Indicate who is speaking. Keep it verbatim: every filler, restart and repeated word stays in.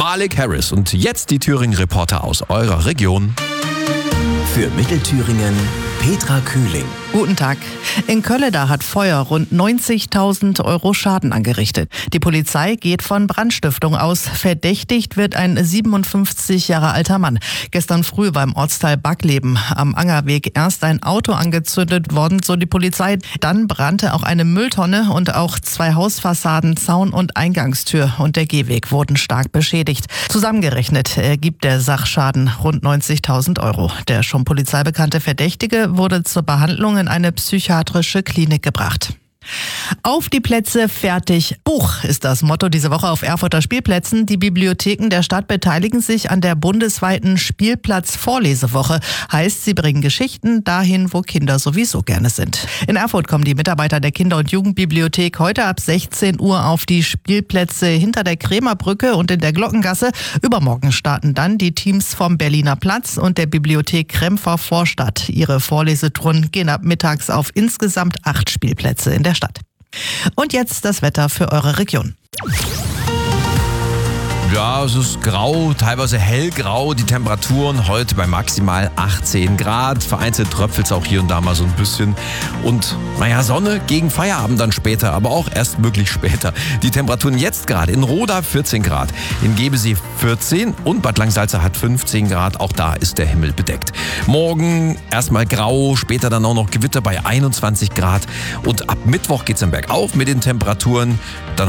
Speaker 1: Malik Harris. Und jetzt die Thüringen-Reporter aus eurer Region.
Speaker 2: Für Mittelthüringen Petra Kühling.
Speaker 3: Guten Tag. In Kölleda hat Feuer rund neunzigtausend Euro Schaden angerichtet. Die Polizei geht von Brandstiftung aus. Verdächtigt wird ein siebenundfünfzig Jahre alter Mann. Gestern früh war im Ortsteil Backleben am Angerweg erst ein Auto angezündet worden, so die Polizei. Dann brannte auch eine Mülltonne und auch zwei Hausfassaden, Zaun und Eingangstür und der Gehweg wurden stark beschädigt. Zusammengerechnet ergibt der Sachschaden rund neunzigtausend Euro. Der schon polizeibekannte Verdächtige wurde zur Behandlung in eine psychiatrische Klinik gebracht. Auf die Plätze, fertig, Buch ist das Motto diese Woche auf Erfurter Spielplätzen. Die Bibliotheken der Stadt beteiligen sich an der bundesweiten Spielplatz-Vorlesewoche. Heißt, sie bringen Geschichten dahin, wo Kinder sowieso gerne sind. In Erfurt kommen die Mitarbeiter der Kinder- und Jugendbibliothek heute ab sechzehn Uhr auf die Spielplätze hinter der Krämerbrücke und in der Glockengasse. Übermorgen starten dann die Teams vom Berliner Platz und der Bibliothek Krempfer Vorstadt. Ihre Vorlesetouren gehen ab mittags auf insgesamt acht Spielplätze in der Stadt. Und jetzt das Wetter für eure Region.
Speaker 1: Ja, es ist grau, teilweise hellgrau. Die Temperaturen heute bei maximal achtzehn Grad. Vereinzelt tröpfelt es auch hier und da mal so ein bisschen. Und naja, Sonne gegen Feierabend dann später, aber auch erst wirklich später. Die Temperaturen jetzt gerade in Roda vierzehn Grad, in Gebesee vierzehn und Bad Langsalza hat fünfzehn Grad. Auch da ist der Himmel bedeckt. Morgen erstmal grau, später dann auch noch Gewitter bei einundzwanzig Grad. Und ab Mittwoch geht's dann bergauf mit den Temperaturen. Dann